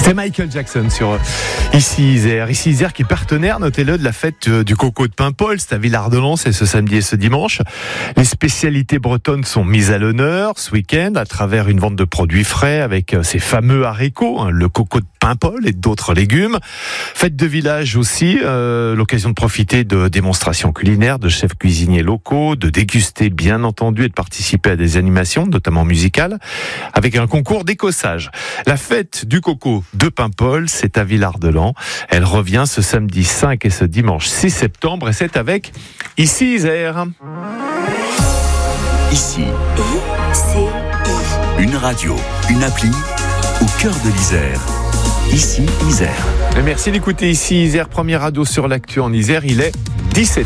C'était Michael Jackson sur Ici Isère. Ici Isère qui est partenaire, notez-le, de la fête du coco de Paimpol. C'est à Villard-de-Lans, c'est ce samedi et ce dimanche. Les spécialités bretonnes sont mises à l'honneur ce week-end à travers une vente de produits frais avec ces fameux haricots, le coco de Paimpol et d'autres légumes. Fête de village aussi, l'occasion de profiter de démonstrations culinaires, de chefs cuisiniers locaux, de déguster bien entendu et de participer à des animations, notamment musicales, avec un concours d'écossage. La fête du coco de Paimpol, c'est à Villard-de-Lans. Elle revient ce samedi 5 et ce dimanche 6 septembre et c'est avec Ici Isère. Ici, une radio, une appli au cœur de l'Isère. Ici Isère. Et merci d'écouter Ici Isère, première radio sur l'actu en Isère. Il est 17h.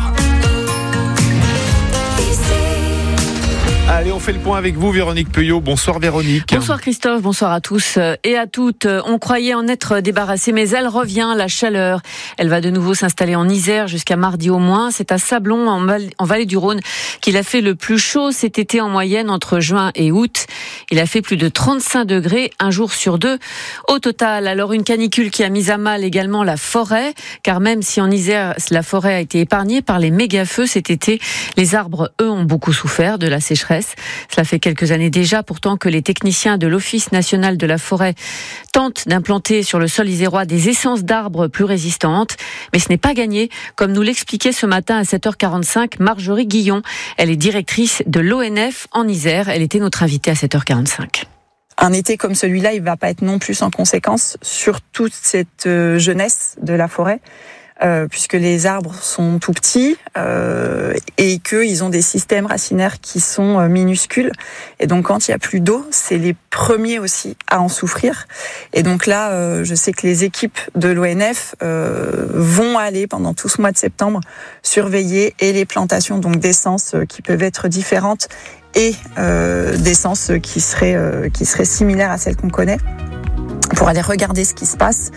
Allez, on fait le point avec vous, Véronique Peuillot. Bonsoir Véronique. Bonsoir Christophe, bonsoir à tous et à toutes. On croyait en être débarrassé, mais elle revient, la chaleur. Elle va de nouveau s'installer en Isère jusqu'à mardi au moins. C'est à Sablons, en Vallée du Rhône, qu'il a fait le plus chaud cet été en moyenne entre juin et août. Il a fait plus de 35 degrés un jour sur deux. Au total, alors une canicule qui a mis à mal également la forêt, car même si en Isère, la forêt a été épargnée par les méga-feux cet été, les arbres, eux, ont beaucoup souffert de la sécheresse. Cela fait quelques années déjà, pourtant, que les techniciens de l'Office national de la forêt tentent d'implanter sur le sol isérois des essences d'arbres plus résistantes. Mais ce n'est pas gagné, comme nous l'expliquait ce matin à 7h45 Marjorie Guillon. Elle est directrice de l'ONF en Isère. Elle était notre invitée à 7h45. Un été comme celui-là, il ne va pas être non plus sans conséquence sur toute cette jeunesse de la forêt. Puisque les arbres sont tout petits et qu'ils ont des systèmes racinaires qui sont minuscules. Et donc quand il n'y a plus d'eau, c'est les premiers aussi à en souffrir. Et donc là, je sais que les équipes de l'ONF vont aller pendant tout ce mois de septembre surveiller et les plantations donc d'essences qui peuvent être différentes et d'essences qui seraient similaires à celles qu'on connaît, pour aller regarder ce qui se passe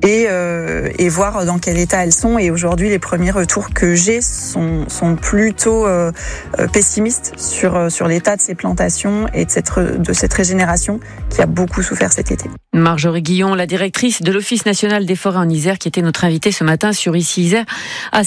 et voir dans quel état elles sont. Et aujourd'hui, les premiers retours que j'ai sont plutôt pessimistes sur l'état de ces plantations et de cette régénération qui a beaucoup souffert cet été. Marjorie Guillon, la directrice de l'Office national des forêts en Isère, qui était notre invitée ce matin sur Ici Isère à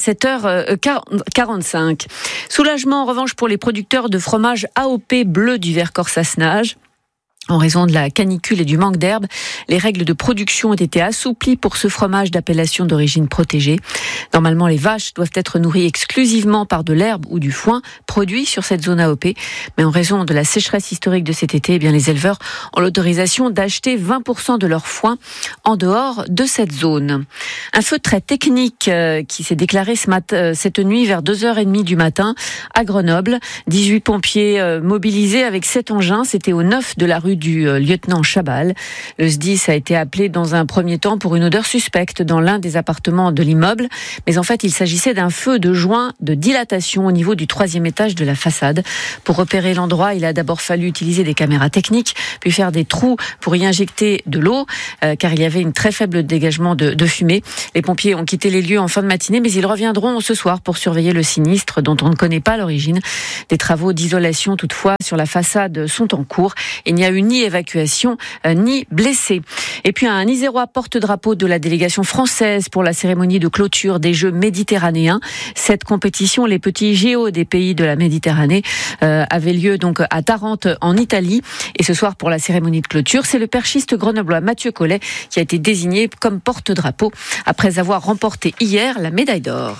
7h45. Soulagement en revanche pour les producteurs de fromage AOP bleu du Vercors-Sassenage. En raison de la canicule et du manque d'herbe, les règles de production ont été assouplies pour ce fromage d'appellation d'origine protégée. Normalement, les vaches doivent être nourries exclusivement par de l'herbe ou du foin produit sur cette zone AOP. Mais en raison de la sécheresse historique de cet été, les éleveurs ont l'autorisation d'acheter 20% de leur foin en dehors de cette zone. Un feu très technique qui s'est déclaré cette nuit vers 2h30 du matin à Grenoble. 18 pompiers mobilisés avec 7 engins. C'était au 9 de la rue du lieutenant Chabal. Le SDIS a été appelé dans un premier temps pour une odeur suspecte dans l'un des appartements de l'immeuble. Mais en fait, il s'agissait d'un feu de joint de dilatation au niveau du 3e étage de la façade. Pour repérer l'endroit, il a d'abord fallu utiliser des caméras techniques, puis faire des trous pour y injecter de l'eau, car il y avait une très faible dégagement de fumée. Les pompiers ont quitté les lieux en fin de matinée, mais ils reviendront ce soir pour surveiller le sinistre dont on ne connaît pas l'origine. Des travaux d'isolation, toutefois, sur la façade sont en cours. Il n'y a eu ni évacuation, ni blessés. Et puis un Isérois porte-drapeau de la délégation française pour la cérémonie de clôture des Jeux méditerranéens. Cette compétition, les petits JO des pays de la Méditerranée, avait lieu donc à Tarente en Italie. Et ce soir, pour la cérémonie de clôture, c'est le perchiste grenoblois Mathieu Collet qui a été désigné comme porte-drapeau après avoir remporté hier la médaille d'or.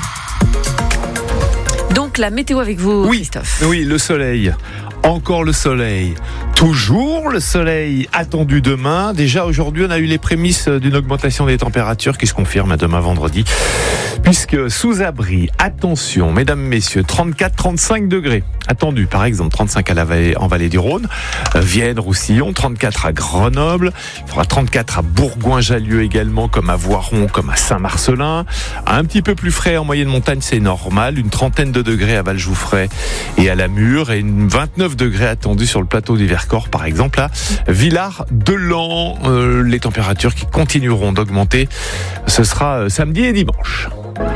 Donc la météo avec vous, Christophe. Oui, le soleil. Encore le soleil. Toujours le soleil attendu demain. Déjà aujourd'hui, on a eu les prémices d'une augmentation des températures qui se confirme à demain vendredi. Puisque sous abri, attention, mesdames, messieurs, 34-35 degrés. Attendu, par exemple, 35 en Vallée du Rhône, Vienne, Roussillon, 34 à Grenoble, il faudra 34 à Bourgoin-Jallieu également, comme à Voiron, comme à Saint-Marcellin. Un petit peu plus frais en moyenne montagne, c'est normal. Une trentaine de degrés à Valjoufray et à Lamure et une 29 degrés attendus sur le plateau du Vercors, par exemple, à Villard-de-Lans. Les températures qui continueront d'augmenter, ce sera samedi et dimanche.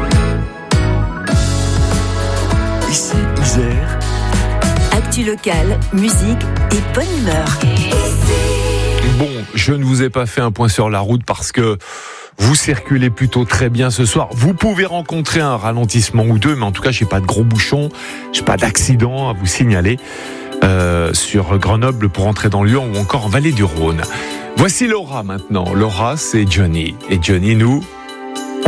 Ici, Isère. Actu locale, musique et bonne humeur. Bon, je ne vous ai pas fait un point sur la route parce que vous circulez plutôt très bien ce soir. Vous pouvez rencontrer un ralentissement ou deux, mais en tout cas, j'ai pas de gros bouchons, j'ai pas d'accident à vous signaler sur Grenoble pour entrer dans Lyon ou encore en Vallée du Rhône. Voici Laura maintenant. Laura, c'est Johnny. Et Johnny nous